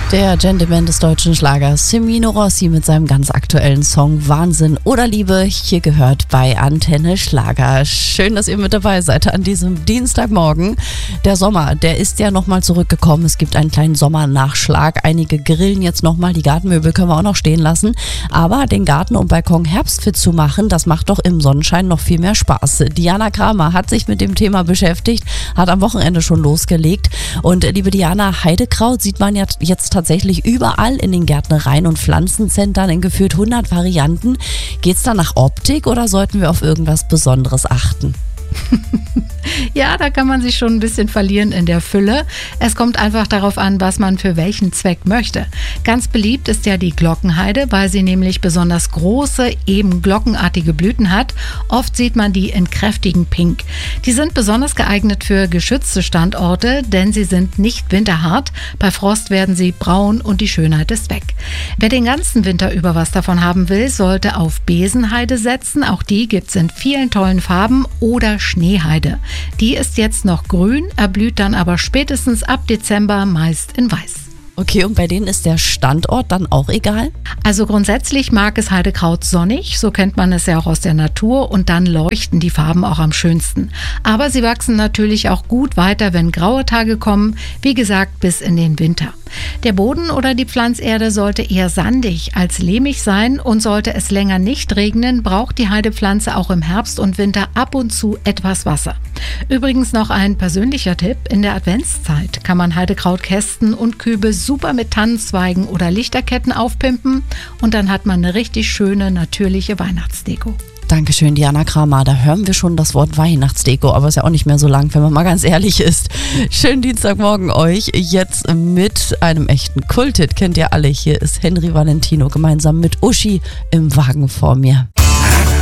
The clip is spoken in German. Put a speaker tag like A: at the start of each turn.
A: Der Gentleman des deutschen Schlagers, Semino Rossi mit seinem ganz aktuellen Song Wahnsinn oder Liebe, hier gehört bei Antenne Schlager. Schön, dass ihr mit dabei seid an diesem Dienstagmorgen. Der Sommer, der ist ja nochmal zurückgekommen. Es gibt einen kleinen Sommernachschlag. Einige grillen jetzt nochmal, die Gartenmöbel können wir auch noch stehen lassen. Aber den Garten und Balkon herbstfit zu machen, das macht doch im Sonnenschein noch viel mehr Spaß. Diana Kramer hat sich mit dem Thema beschäftigt, hat am Wochenende schon losgelegt. Und liebe Diana, Heidekraut sieht man ja jetzt tatsächlich überall in den Gärtnereien und Pflanzenzentren in gefühlt 100 Varianten. Geht's da nach Optik oder sollten wir auf irgendwas Besonderes achten?
B: Ja, da kann man sich schon ein bisschen verlieren in der Fülle. Es kommt einfach darauf an, was man für welchen Zweck möchte. Ganz beliebt ist ja die Glockenheide, weil sie nämlich besonders große, eben glockenartige Blüten hat. Oft sieht man die in kräftigem Pink. Die sind besonders geeignet für geschützte Standorte, denn sie sind nicht winterhart. Bei Frost werden sie braun und die Schönheit ist weg. Wer den ganzen Winter über was davon haben will, sollte auf Besenheide setzen. Auch die gibt es in vielen tollen Farben oder Schneeheide. Die ist jetzt noch grün, erblüht dann aber spätestens ab Dezember meist in weiß.
A: Okay, und bei denen ist der Standort dann auch egal?
B: Also grundsätzlich mag es Heidekraut sonnig, so kennt man es ja auch aus der Natur, und dann leuchten die Farben auch am schönsten. Aber sie wachsen natürlich auch gut weiter, wenn graue Tage kommen, wie gesagt bis in den Winter. Der Boden oder die Pflanzerde sollte eher sandig als lehmig sein, und sollte es länger nicht regnen, braucht die Heidepflanze auch im Herbst und Winter ab und zu etwas Wasser. Übrigens noch ein persönlicher Tipp: In der Adventszeit kann man Heidekrautkästen und Kübe super mit Tannenzweigen oder Lichterketten aufpimpen, und dann hat man eine richtig schöne, natürliche Weihnachtsdeko.
A: Dankeschön, Diana Kramer. Da hören wir schon das Wort Weihnachtsdeko, aber ist ja auch nicht mehr so lang, wenn man mal ganz ehrlich ist. Schönen Dienstagmorgen euch. Jetzt mit einem echten Kulthit, kennt ihr alle. Hier ist Henry Valentino gemeinsam mit Uschi im Wagen vor mir.